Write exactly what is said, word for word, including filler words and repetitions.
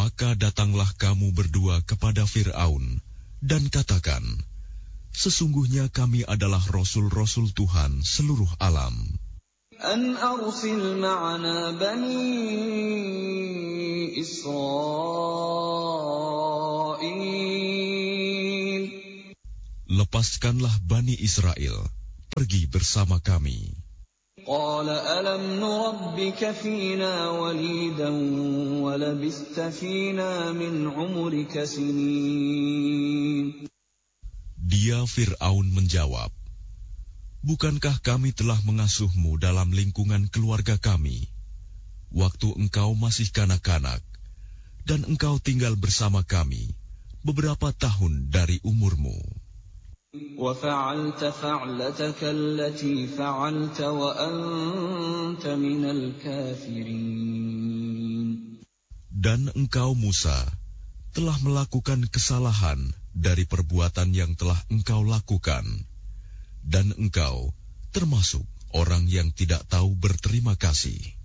Maka datanglah kamu berdua kepada Fir'aun dan katakan, sesungguhnya kami adalah Rasul-Rasul Tuhan seluruh alam. An arsil ma'ana bani Israel. Lepaskanlah Bani Israel, pergi bersama kami. Qala alam nurabbika fina walidan wa labista fina min umrika sinin. Dia Fir'aun menjawab, bukankah kami telah mengasuhmu dalam lingkungan keluarga kami, waktu engkau masih kanak-kanak, dan engkau tinggal bersama kami beberapa tahun dari umurmu. وَفَعَلْتَ فَعْلَتَكَ الَّتِي فَعَلْتَ وَأَنْتَ مِنَ الْكَافِرِينَ. Dan engkau Musa telah melakukan kesalahan dari perbuatan yang telah engkau lakukan, dan engkau termasuk orang yang tidak tahu berterima kasih.